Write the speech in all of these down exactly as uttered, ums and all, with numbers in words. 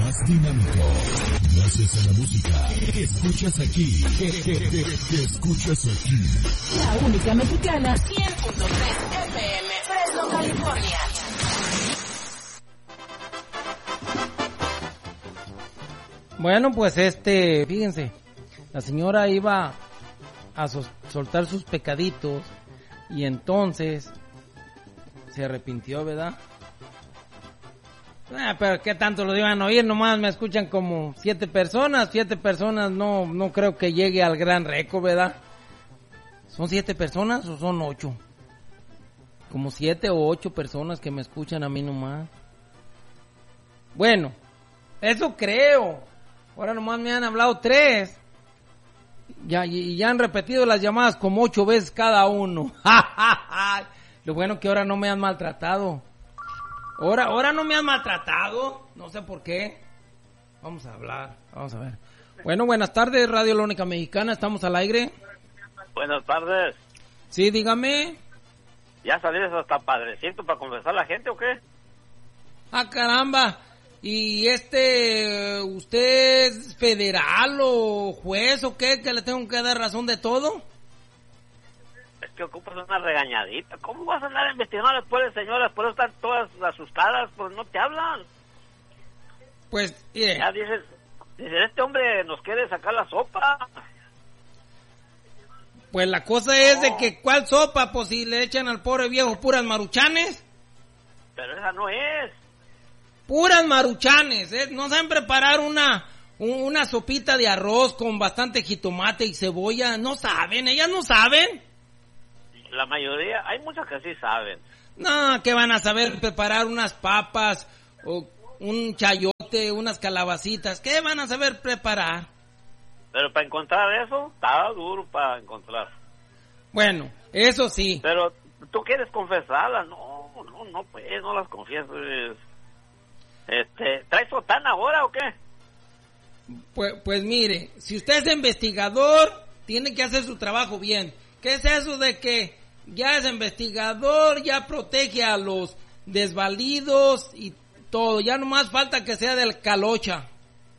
más dinámico. Gracias a la música que escuchas aquí. Que, que, que, que escuchas aquí. La única mexicana, cien punto tres F M, Fresno, California. Bueno, pues este, fíjense, la señora iba a so- soltar sus pecaditos y entonces se arrepintió, ¿verdad? Ah, pero qué tanto lo iban a oír, nomás me escuchan como siete personas, siete personas no, no creo que llegue al gran récord, ¿verdad? ¿Son siete personas o son ocho? Como siete o ocho personas que me escuchan a mí nomás. Bueno, eso creo. Ahora nomás me han hablado tres. Ya, y ya han repetido las llamadas como ocho veces cada uno. Lo bueno que ahora no me han maltratado. Ahora, ahora no me han maltratado. No sé por qué. Vamos a hablar. Vamos a ver. Bueno, buenas tardes, Radio La Única Mexicana. Estamos al aire. Buenas tardes. Sí, dígame. ¿Ya saliste hasta padrecito para conversar a la gente o qué? Ah, caramba. ¿Y este, usted es federal o juez o qué? ¿Que le tengo que dar razón de todo? Es que ocupas una regañadita. ¿Cómo vas a andar investigando después de señoras? Por eso están todas asustadas, pues no te hablan. Pues, mire. Ya dices, dices, este hombre nos quiere sacar la sopa. Pues la cosa es de que, ¿cuál sopa? Pues si le echan al pobre viejo puras maruchanes. Pero esa no es. Puras maruchanes, ¿eh? No saben preparar una, una sopita de arroz con bastante jitomate y cebolla. No saben, ellas no saben. La mayoría, hay muchas que sí saben. No, que van a saber preparar unas papas o un chayote, unas calabacitas. ¿Qué van a saber preparar? Pero para encontrar eso, está duro para encontrar. Bueno, eso sí. Pero tú quieres confesarlas. No, no, no, pues, no las confieses. Este, ¿traes sotana ahora o qué? Pues, pues mire, si usted es investigador, tiene que hacer su trabajo bien. ¿Qué es eso de que ya es investigador, ya protege a los desvalidos y todo? Ya nomás falta que sea del Calocha.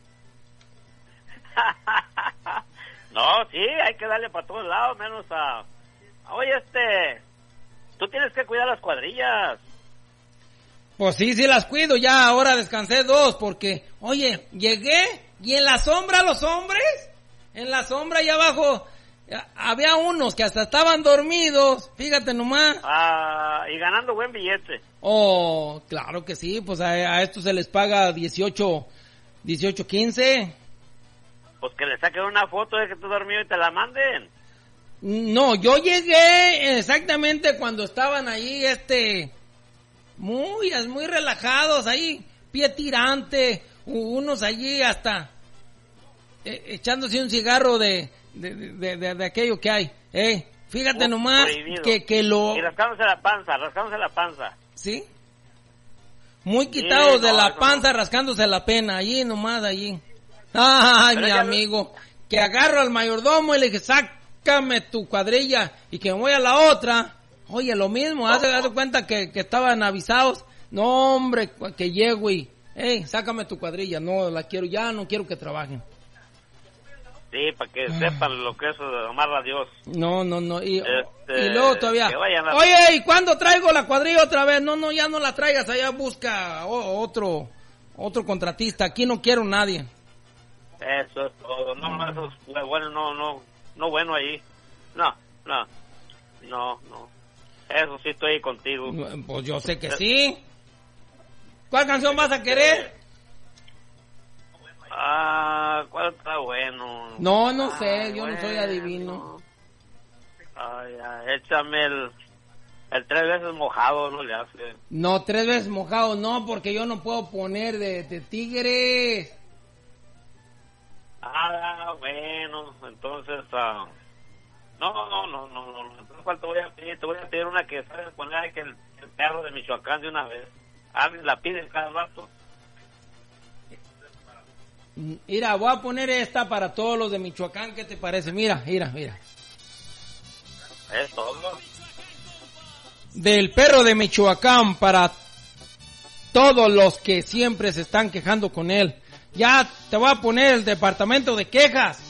No, sí, hay que darle para todos lados, menos a... Oye, este, tú tienes que cuidar las cuadrillas. Pues sí, sí las cuido, ya ahora descansé dos, porque, oye, llegué y en la sombra los hombres, en la sombra allá abajo, había unos que hasta estaban dormidos, fíjate nomás. Ah, y ganando buen billete. Oh, claro que sí, pues a, a estos se les paga dieciocho, dieciocho, quince. Pues que le saquen una foto de que tú dormido y te la manden. No, yo llegué exactamente cuando estaban ahí, este... Muy, muy relajados ahí, pie tirante, unos allí hasta eh, echándose un cigarro de de, de, de, de aquello que hay. Eh, fíjate Muy nomás prohibido. que, que lo... Y rascándose la panza, rascándose la panza. ¿Sí? Muy quitados Sí, de no, la no, panza, no. rascándose la pena, allí nomás, allí. Ay, Pero mi ya amigo, que agarro al mayordomo y le dije, sácame tu cuadrilla y que me voy a la otra. Oye, lo mismo, haz de cuenta que, que estaban avisados. No, hombre, que llego y, hey, sácame tu cuadrilla. No, la quiero ya, no quiero que trabajen. Sí, para que sepan lo que es amar a Dios. No, no, no. Y, Este, y luego todavía, que vayan a- oye, ¿y cuándo traigo la cuadrilla otra vez? No, no, ya no la traigas, allá busca o- otro, otro contratista. Aquí no quiero nadie. Eso es todo. No, eso es bueno, no, no, no bueno ahí. No, no, no, no. Eso sí estoy contigo. Pues yo sé que sí. ¿Cuál canción vas a querer? Ah, ¿cuál está bueno? No, no sé, Ah, yo no soy bueno. adivino. Ay, ay, échame el, el tres veces mojado, no le hace. No, tres veces mojado, no, porque yo no puedo poner de, de Tigres. Ah, bueno, entonces, ah, no, no, no, no, no, entonces, ¿cuál te voy a pedir? Te voy a pedir una que sabes poner que el, el perro de Michoacán de una vez. Alguien la pide cada rato. Mira, voy a poner esta para todos los de Michoacán, ¿qué te parece? Mira, mira, mira. Es todo. Del perro de Michoacán para todos los que siempre se están quejando con él. Ya te voy a poner el departamento de quejas.